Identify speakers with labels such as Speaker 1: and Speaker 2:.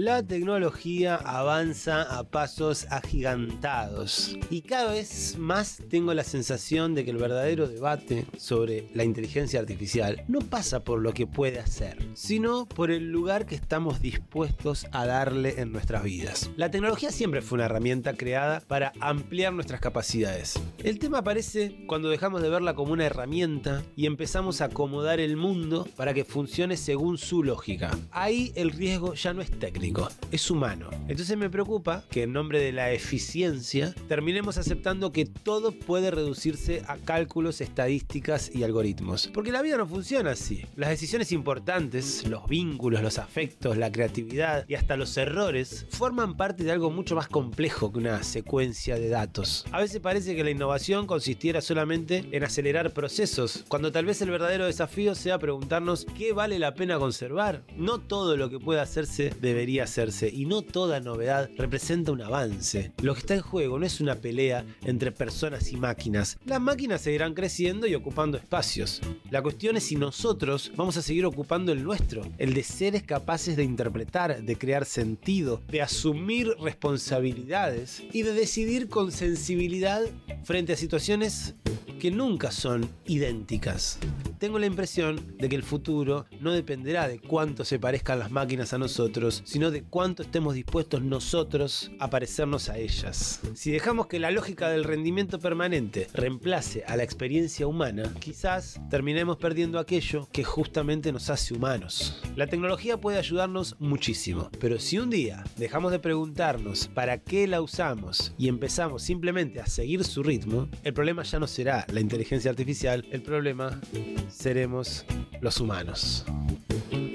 Speaker 1: La tecnología avanza a pasos agigantados y cada vez más tengo la sensación de que el verdadero debate sobre la inteligencia artificial no pasa por lo que puede hacer, sino por el lugar que estamos dispuestos a darle en nuestras vidas. La tecnología siempre fue una herramienta creada para ampliar nuestras capacidades. El tema aparece cuando dejamos de verla como una herramienta y empezamos a acomodar el mundo para que funcione según su lógica. Ahí el riesgo ya no es técnico, es humano. Entonces me preocupa que en nombre de la eficiencia terminemos aceptando que todo puede reducirse a cálculos, estadísticas y algoritmos. Porque la vida no funciona así. Las decisiones importantes, los vínculos, los afectos, la creatividad y hasta los errores forman parte de algo mucho más complejo que una secuencia de datos. A veces parece que la innovación consistiera solamente en acelerar procesos, cuando tal vez el verdadero desafío sea preguntarnos qué vale la pena conservar. No todo lo que pueda hacerse debería hacerse y no toda novedad representa un avance. Lo que está en juego no es una pelea entre personas y máquinas. Las máquinas seguirán creciendo y ocupando espacios. La cuestión es si nosotros vamos a seguir ocupando el nuestro, el de seres capaces de interpretar, de crear sentido, de asumir responsabilidades y de decidir con sensibilidad frente a situaciones que nunca son idénticas. Tengo la impresión de que el futuro no dependerá de cuánto se parezcan las máquinas a nosotros, sino de cuánto estemos dispuestos nosotros a parecernos a ellas. Si dejamos que la lógica del rendimiento permanente reemplace a la experiencia humana, quizás terminemos perdiendo aquello que justamente nos hace humanos. La tecnología puede ayudarnos muchísimo, pero si un día dejamos de preguntarnos para qué la usamos y empezamos simplemente a seguir su ritmo, el problema ya no será la inteligencia artificial, el problema seremos los humanos.